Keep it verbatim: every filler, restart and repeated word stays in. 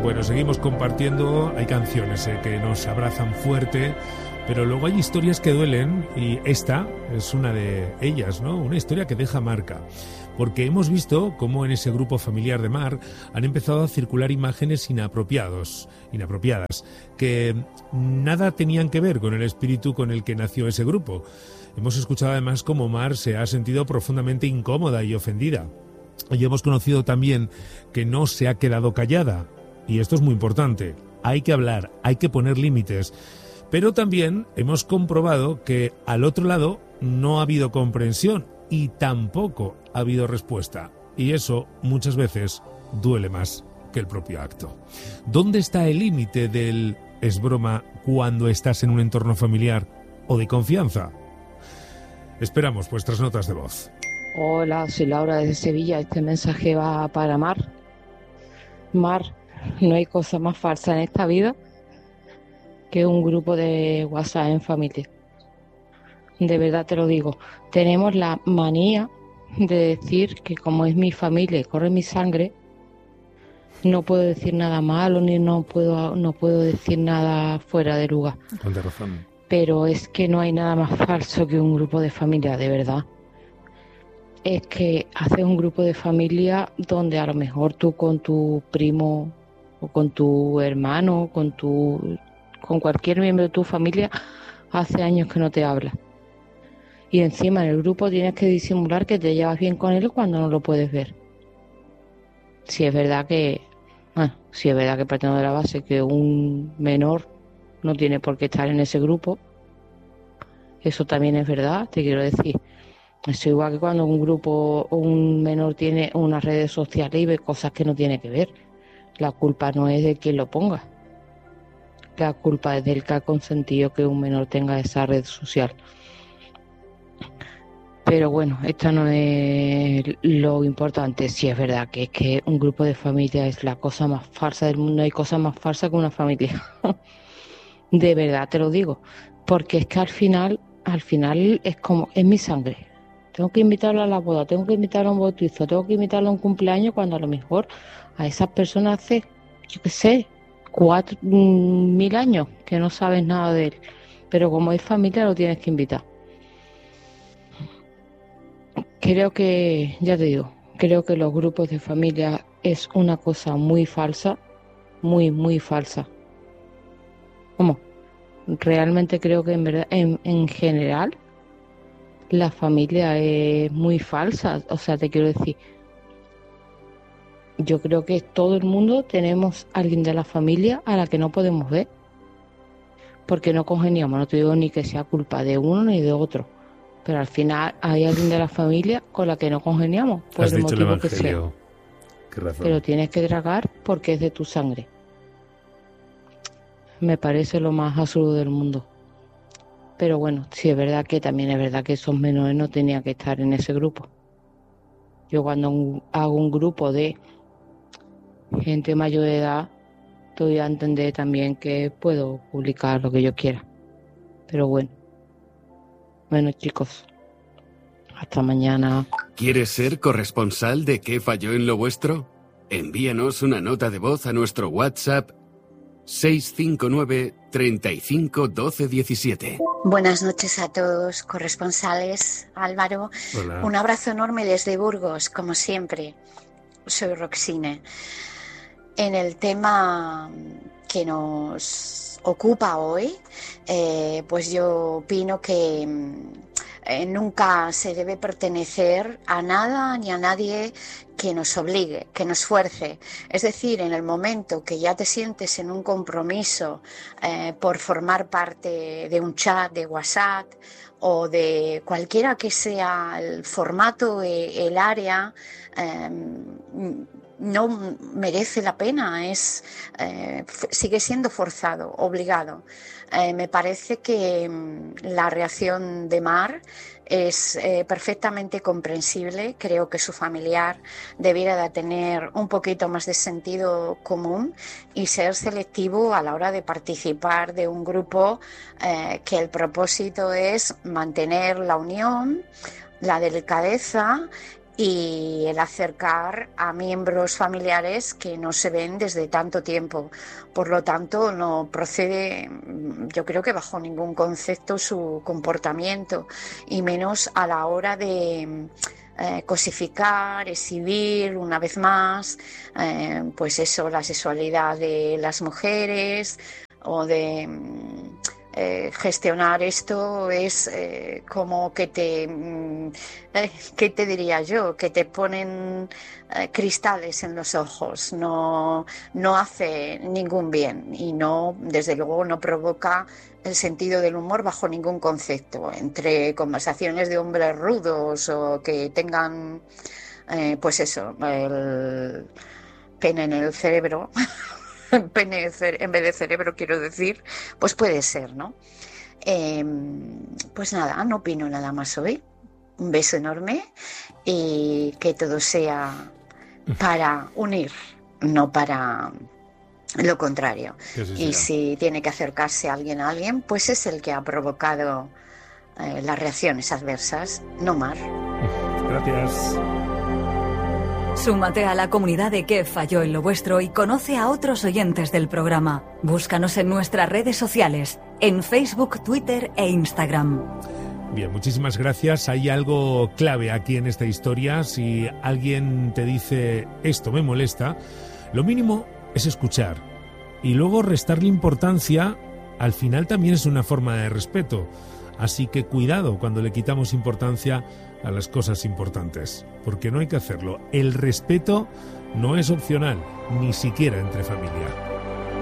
Bueno, seguimos compartiendo, hay canciones eh, que nos abrazan fuerte, pero luego hay historias que duelen y esta es una de ellas, ¿no? Una historia que deja marca, porque hemos visto cómo en ese grupo familiar de Mar han empezado a circular imágenes inapropiados, inapropiadas, que nada tenían que ver con el espíritu con el que nació ese grupo. Hemos escuchado además cómo Mar se ha sentido profundamente incómoda y ofendida. Y hemos conocido también que no se ha quedado callada. Y esto es muy importante. Hay que hablar, hay que poner límites. Pero también hemos comprobado que al otro lado no ha habido comprensión y tampoco ha habido respuesta. Y eso muchas veces duele más que el propio acto. ¿Dónde está el límite del es broma cuando estás en un entorno familiar o de confianza? Esperamos vuestras notas de voz. Hola, soy Laura desde Sevilla. Este mensaje va para Mar. Mar, no hay cosa más falsa en esta vida que un grupo de WhatsApp en familia. De verdad te lo digo. Tenemos la manía de decir que como es mi familia y corre mi sangre, no puedo decir nada malo ni no puedo, no puedo decir nada fuera de lugar. Con razón. Pero es que no hay nada más falso que un grupo de familia, de verdad. Es que haces un grupo de familia donde a lo mejor tú con tu primo o con tu hermano, con tu, con cualquier miembro de tu familia, hace años que no te hablas. Y encima en el grupo tienes que disimular que te llevas bien con él cuando no lo puedes ver. Si es verdad que, bueno, si es verdad que partiendo de la base que un menor no tiene por qué estar en ese grupo, eso también es verdad, te quiero decir. Es igual que cuando un grupo o un menor tiene unas redes sociales y ve cosas que no tiene que ver. La culpa no es de quien lo ponga. La culpa es del que ha consentido que un menor tenga esa red social. Pero bueno, esta no es lo importante. Sí es verdad que es que un grupo de familia es la cosa más falsa del mundo. Hay cosa más falsa que una familia. De verdad te lo digo. Porque es que al final, al final es como, es mi sangre. Tengo que invitarlo a la boda, tengo que invitarlo a un bautizo, tengo que invitarlo a un cumpleaños cuando a lo mejor a esas personas hace, yo qué sé, cuatro mil años que no sabes nada de él. Pero como es familia lo tienes que invitar. Creo que, ya te digo, creo que los grupos de familia es una cosa muy falsa, muy, muy falsa. ¿Cómo? Realmente creo que en verdad, en, en general, la familia es muy falsa. O sea, te quiero decir, yo creo que todo el mundo tenemos a alguien de la familia a la que no podemos ver porque no congeniamos. No te digo ni que sea culpa de uno ni de otro, pero al final hay alguien de la familia con la que no congeniamos por el motivo que sea. Qué razón. Pero tienes que tragar porque es de tu sangre. Me parece lo más absurdo del mundo. Pero bueno, sí es verdad que también es verdad que esos menores no tenían que estar en ese grupo. Yo cuando un, hago un grupo de gente mayor de edad, doy a entender también que puedo publicar lo que yo quiera. Pero bueno. Bueno, chicos, hasta mañana. ¿Quieres ser corresponsal de ¿Qué falló en lo vuestro? Envíanos una nota de voz a nuestro WhatsApp seis cinco nueve, treinta y cinco, doce, diecisiete. Buenas noches a todos, corresponsales. Álvaro, Hola. Un abrazo enorme desde Burgos, como siempre. Soy Roxine. En el tema que nos ocupa hoy, eh, pues yo opino que eh, nunca se debe pertenecer a nada ni a nadie que nos obligue, que nos fuerce. Es decir, en el momento que ya te sientes en un compromiso eh, por formar parte de un chat de WhatsApp o de cualquiera que sea el formato, eh, el área, eh, no merece la pena, es, eh, sigue siendo forzado, obligado. Eh, me parece que mm, la reacción de Mar es eh, perfectamente comprensible. Creo que su familiar debiera de tener un poquito más de sentido común y ser selectivo a la hora de participar de un grupo eh, que el propósito es mantener la unión, la delicadeza y el acercar a miembros familiares que no se ven desde tanto tiempo. Por lo tanto, no procede, yo creo que bajo ningún concepto, su comportamiento, y menos a la hora de eh, cosificar, exhibir una vez más, eh, pues eso, la sexualidad de las mujeres, o de eh, gestionar esto es eh, como que te, eh, ¿qué te diría yo? Que te ponen eh, cristales en los ojos. No, no hace ningún bien y no, desde luego, no provoca el sentido del humor bajo ningún concepto. Entre conversaciones de hombres rudos o que tengan, eh, pues eso, el pene en el cerebro. Pene en vez de cerebro, quiero decir, pues puede ser, ¿no? Eh, pues nada, no opino nada más hoy. Un beso enorme y que todo sea para unir, no para lo contrario. Y si tiene que acercarse alguien a alguien, pues es el que ha provocado eh, las reacciones adversas, no Mar. Gracias. Súmate a la comunidad de ¿Qué falló en lo vuestro? Y conoce a otros oyentes del programa. Búscanos en nuestras redes sociales, en Facebook, Twitter e Instagram. Bien, muchísimas gracias. Hay algo clave aquí en esta historia. Si alguien te dice esto me molesta, lo mínimo es escuchar. Y luego restarle importancia, al final también es una forma de respeto. Así que cuidado cuando le quitamos importancia a las cosas importantes, porque no hay que hacerlo. El respeto no es opcional, ni siquiera entre familia.